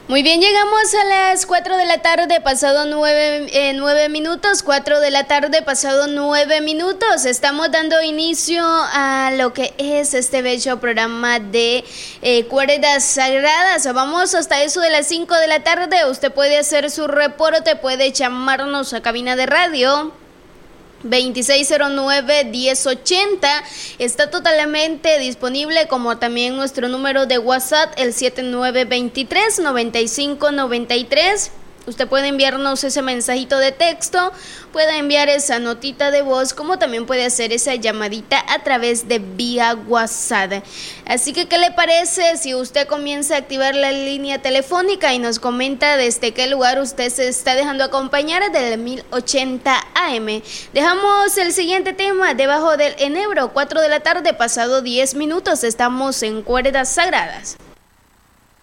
Muy bien, llegamos a las 4 de la tarde, pasado 9 minutos, 4 de la tarde, pasado 9 minutos. Estamos dando inicio a lo que es este bello programa de Cuerdas Sagradas. Vamos hasta eso de las 5 de la tarde. Usted puede hacer su reporte, puede llamarnos a cabina de radio 2609-1080, está totalmente disponible, como también nuestro número de WhatsApp, el 7923-9593. Usted puede enviarnos ese mensajito de texto, puede enviar esa notita de voz, como también puede hacer esa llamadita a través de vía WhatsApp. Así que, ¿qué le parece si usted comienza a activar la línea telefónica y nos comenta desde qué lugar usted se está dejando acompañar del 1080 AM? Dejamos el siguiente tema debajo del enebro, 4 de la tarde, pasado 10 minutos, estamos en Cuerdas Sagradas.